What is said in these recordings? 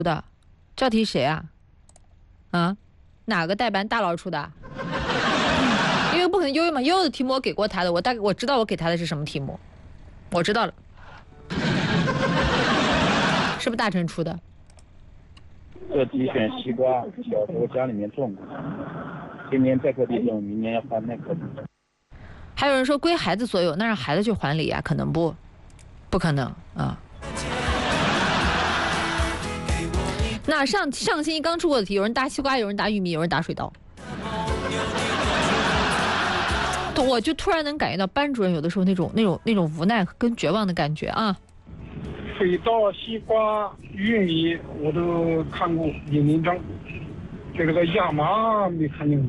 的，这题谁啊？啊，哪个代班大佬出的？因为不可能悠悠嘛，悠悠的题目我给过他的，我知道我给他的是什么题目，我知道了，是不是大成出的？ 这题选西瓜，小时候家里面种，今年这棵地种，明年要换那棵地种。 还有人说归孩子所有，那让孩子去还礼啊？可能不可能啊。那上星期刚出过的题，有人答西瓜，有人答玉米，有人答水稻。我就突然能感觉到班主任有的时候那种无奈跟绝望的感觉啊。 水稻、西瓜、玉米我都看过有文章，这个亚麻没看见过。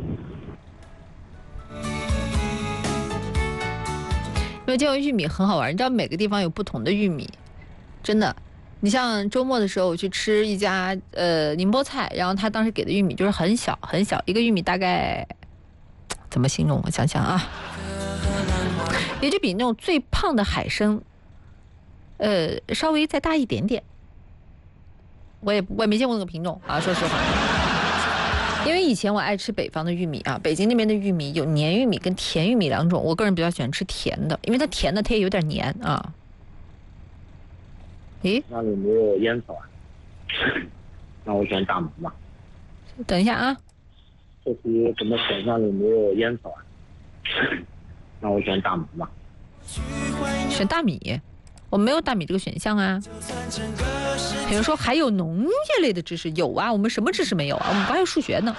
因为见过玉米很好玩，你知道每个地方有不同的玉米，真的。你像周末的时候我去吃一家宁波菜，然后他当时给的玉米就是很小很小，一个玉米大概怎么形容？我想想啊，也就比那种最胖的海参，稍微再大一点点。我也没见过那个品种啊，说实话。因为以前我爱吃北方的玉米啊，北京那边的玉米有黏玉米跟甜玉米两种，我个人比较喜欢吃甜的，因为它甜的它也有点黏啊。诶， 那里没有烟草啊？那我选大麻吧。 等一下啊。 这题怎么选？那里没有烟草啊？那我选大麻吧。 选大米？我没有大米这个选项啊。比如说还有农业类的知识，有啊，我们什么知识没有啊？我们还有数学呢。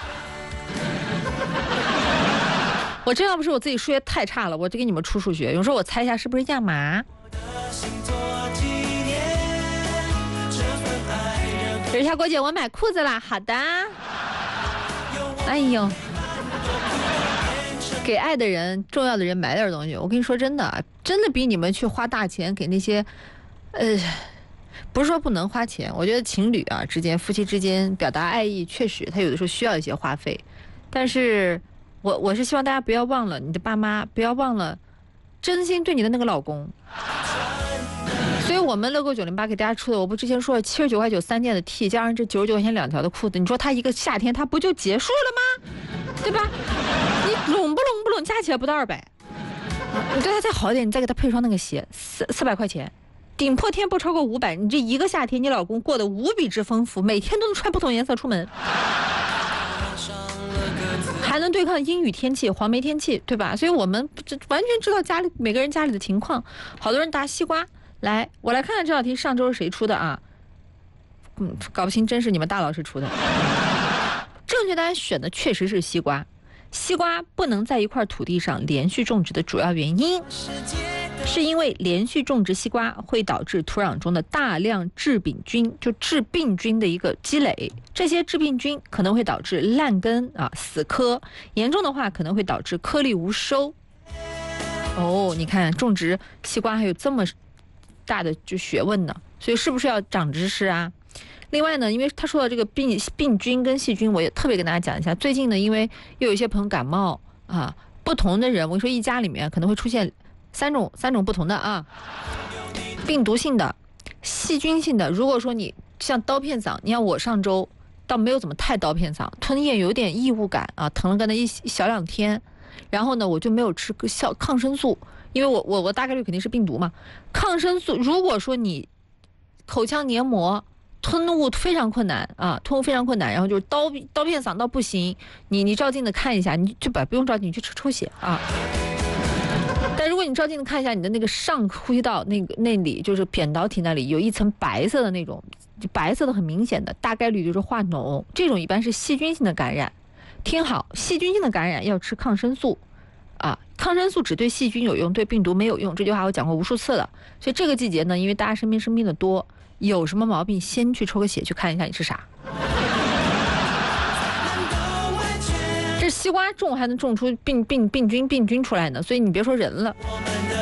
我这要不是我自己数学太差了，我就给你们出数学。有时候我猜一下是不是亚麻？等一下，郭姐，我买裤子啦。好的。哎呦，给爱的人、重要的人买点东西，我跟你说真的，真的比你们去花大钱给那些，不是说不能花钱，我觉得情侣啊之间、夫妻之间表达爱意，确实他有的时候需要一些花费，但是我是希望大家不要忘了你的爸妈，不要忘了真心对你的那个老公。所以我们乐购908给大家出的，我不之前说了79块9 3件的 T， 加上这99块钱2条的裤子，你说他一个夏天他不就结束了吗？对吧？你拢不拢加起来不到200，你对他再好一点，你再给他配双那个鞋，400块钱，顶破天不超过500，你这一个夏天你老公过得无比之丰富，每天都能穿不同颜色出门，还能对抗阴雨天气、黄梅天气，对吧？所以我们完全知道家里每个人家里的情况。好多人答西瓜。来，我来看看这道题上周是谁出的啊？搞不清真是你们大老师出的。正确答案选的确实是西瓜。西瓜不能在一块土地上连续种植的主要原因，是因为连续种植西瓜会导致土壤中的大量致病菌，就致病菌的一个积累。这些致病菌可能会导致烂根啊、死棵，严重的话可能会导致颗粒无收。哦，你看种植西瓜还有这么大的就学问呢，所以是不是要长知识啊？另外呢，因为他说到这个病菌跟细菌，我也特别跟大家讲一下。最近呢，因为又有一些朋友感冒啊，不同的人，我跟你说一家里面可能会出现三种不同的啊，病毒性的、细菌性的。如果说你像刀片嗓，你看我上周倒没有怎么太刀片嗓，吞咽有点异物感啊，疼了个那一小2天，然后呢我就没有吃抗生素。因为我大概率肯定是病毒嘛，抗生素如果说你口腔黏膜吞物非常困难啊，吞物非常困难，然后就是刀片嗓到不行，你照镜子看一下，你就不用照镜，你去抽血啊。但如果你照镜子看一下你的那个上呼吸道那里就是扁桃体那里有一层白色的那种，就白色的很明显的，大概率就是化脓，这种一般是细菌性的感染。听好，细菌性的感染要吃抗生素。啊，抗生素只对细菌有用，对病毒没有用，这句话我讲过无数次了。所以这个季节呢，因为大家身边生病的多，有什么毛病先去抽个血去看一下你是啥。这西瓜种还能种出病菌出来呢，所以你别说人了。